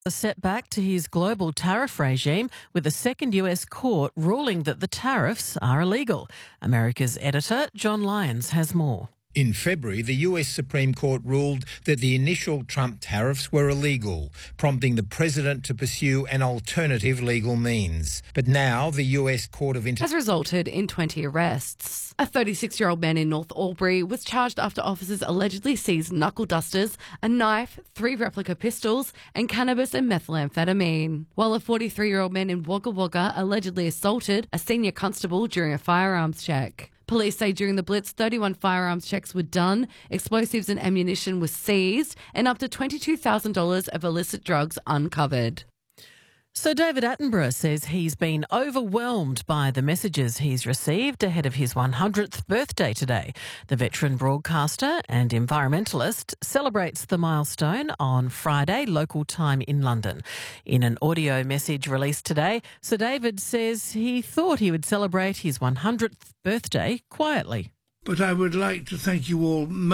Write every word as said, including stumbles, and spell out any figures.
A setback to his global tariff regime, with a second U S court ruling that the tariffs are illegal. America's editor, John Lyons, has more. In February, the U S Supreme Court ruled that the initial Trump tariffs were illegal, prompting the president to pursue an alternative legal means. But now the U S Court of Inter- has resulted in twenty arrests. A thirty-six-year-old man in North Albury was charged after officers allegedly seized knuckle dusters, a knife, three replica pistols, and cannabis and methamphetamine. While a forty-three-year-old man in Wagga Wagga allegedly assaulted a senior constable during a firearms check. Police say during the blitz, thirty-one firearms checks were done, explosives and ammunition was seized, and up to twenty-two thousand dollars of illicit drugs uncovered. So David Attenborough says he's been overwhelmed by the messages he's received ahead of his one hundredth birthday today. The veteran broadcaster and environmentalist celebrates the milestone on Friday, local time in London. In an audio message released today, Sir David says he thought he would celebrate his one hundredth birthday quietly. But I would like to thank you all